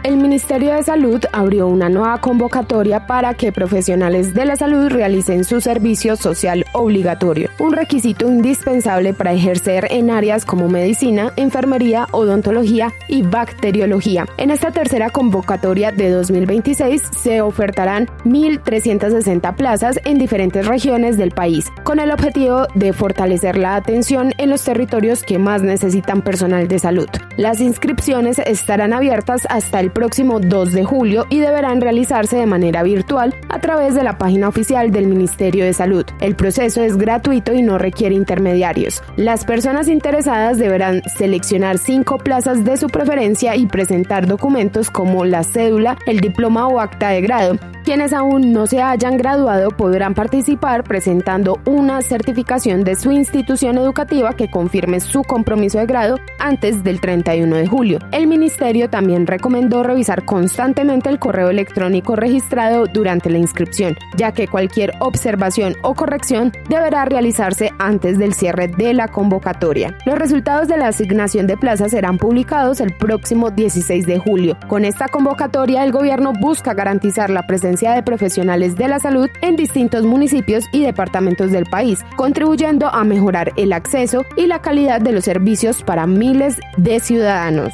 El Ministerio de Salud abrió una nueva convocatoria para que profesionales de la salud realicen su servicio social obligatorio, un requisito indispensable para ejercer en áreas como medicina, enfermería, odontología y bacteriología. En esta tercera convocatoria de 2026 se ofertarán 1.360 plazas en diferentes regiones del país, con el objetivo de fortalecer la atención en los territorios que más necesitan personal de salud. Las inscripciones estarán abiertas hasta el próximo 2 de julio y deberán realizarse de manera virtual a través de la página oficial del Ministerio de Salud. El proceso es gratuito y no requiere intermediarios. Las personas interesadas deberán seleccionar 5 plazas de su preferencia y presentar documentos como la cédula, el diploma o acta de grado. Quienes aún no se hayan graduado podrán participar presentando una certificación de su institución educativa que confirme su compromiso de grado antes del 31 de julio. El ministerio también recomendó revisar constantemente el correo electrónico registrado durante la inscripción, ya que cualquier observación o corrección deberá realizarse antes del cierre de la convocatoria. Los resultados de la asignación de plazas serán publicados el próximo 16 de julio. Con esta convocatoria, el gobierno busca garantizar la presencia de profesionales de la salud en distintos municipios y departamentos del país, contribuyendo a mejorar el acceso y la calidad de los servicios para miles de ciudadanos.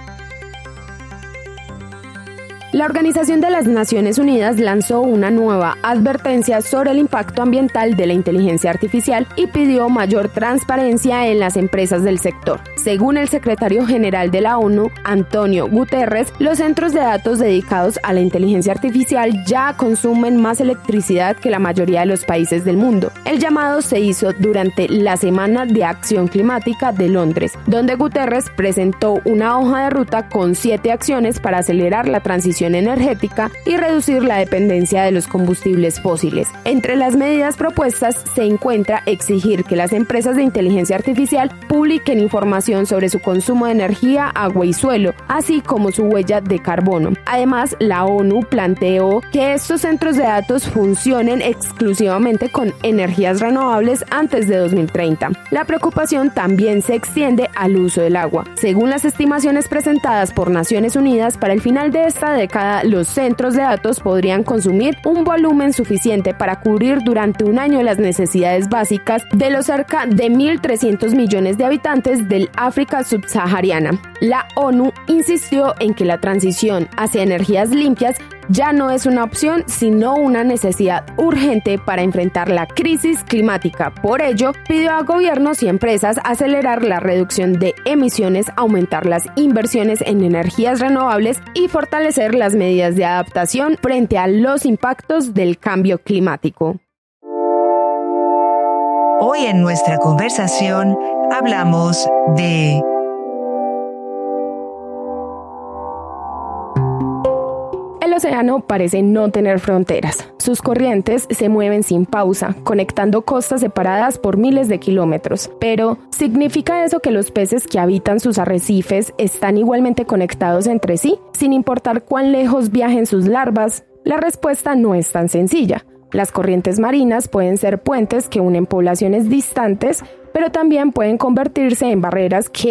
La Organización de las Naciones Unidas lanzó una nueva advertencia sobre el impacto ambiental de la inteligencia artificial y pidió mayor transparencia en las empresas del sector. Según el secretario general de la ONU, Antonio Guterres, los centros de datos dedicados a la inteligencia artificial ya consumen más electricidad que la mayoría de los países del mundo. El llamado se hizo durante la Semana de Acción Climática de Londres, donde Guterres presentó una hoja de ruta con 7 acciones para acelerar la transición energética y reducir la dependencia de los combustibles fósiles. Entre las medidas propuestas se encuentra exigir que las empresas de inteligencia artificial publiquen información sobre su consumo de energía, agua y suelo, así como su huella de carbono. Además, la ONU planteó que estos centros de datos funcionen exclusivamente con energías renovables antes de 2030. La preocupación también se extiende al uso del agua. Según las estimaciones presentadas por Naciones Unidas, para el final de esta década, los centros de datos podrían consumir un volumen suficiente para cubrir durante un año las necesidades básicas de los cerca de 1.300 millones de habitantes del África subsahariana. La ONU insistió en que la transición hacia energías limpias ya no es una opción, sino una necesidad urgente para enfrentar la crisis climática. Por ello, pidió a gobiernos y empresas acelerar la reducción de emisiones, aumentar las inversiones en energías renovables y fortalecer las medidas de adaptación frente a los impactos del cambio climático. Hoy en nuestra conversación hablamos de el océano parece no tener fronteras. Sus corrientes se mueven sin pausa, conectando costas separadas por miles de kilómetros. Pero, ¿significa eso que los peces que habitan sus arrecifes están igualmente conectados entre sí, sin importar cuán lejos viajen sus larvas? La respuesta no es tan sencilla. Las corrientes marinas pueden ser puentes que unen poblaciones distantes, pero también pueden convertirse en barreras que